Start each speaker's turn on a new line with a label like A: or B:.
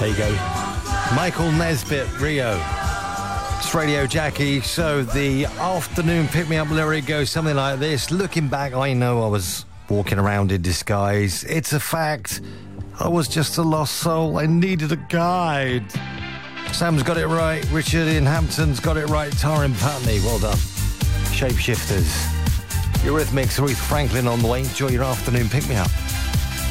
A: There you go. Michael Nesbitt, Rio. It's Radio Jackie. So the afternoon pick-me-up lyric goes something like this. Looking back, I know I was walking around in disguise. It's a fact. I was just a lost soul. I needed a guide. Sam's got it right. Richard in Hampton's got it right. Tara in Putney. Well done. Shapeshifters. Eurythmics, Ruth Franklin on the way. Enjoy your afternoon pick-me-up.